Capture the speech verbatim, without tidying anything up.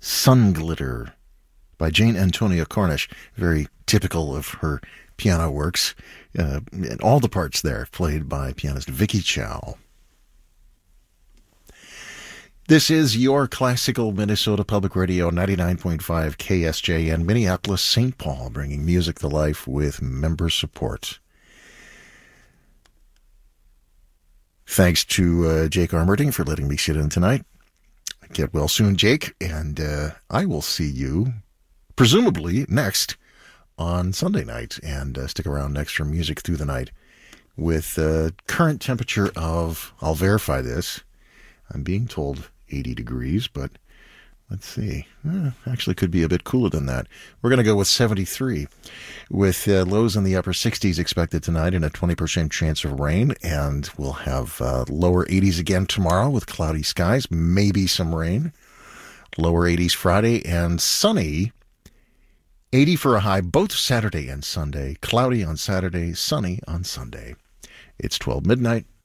Sun Glitter by Jane Antonia Cornish. Very typical of her piano works. Uh, and all the parts there played by pianist Vicky Chow. This is your classical Minnesota Public Radio, ninety-nine point five K S J N, Minneapolis, Saint Paul, bringing music to life with member support. Thanks to uh, Jake Armerding for letting me sit in tonight. Get well soon, Jake, and uh, I will see you, presumably, next on Sunday night, and uh, stick around next for music through the night with uh, current temperature of, I'll verify this, I'm being told eighty degrees, but let's see. Eh, actually could be a bit cooler than that. We're going to go with seventy-three, with uh, lows in the upper sixties expected tonight and a twenty percent chance of rain. And we'll have uh, lower eighties again tomorrow with cloudy skies, maybe some rain. Lower eighties Friday and sunny. eighty for a high both Saturday and Sunday. Cloudy on Saturday, sunny on Sunday. It's twelve midnight.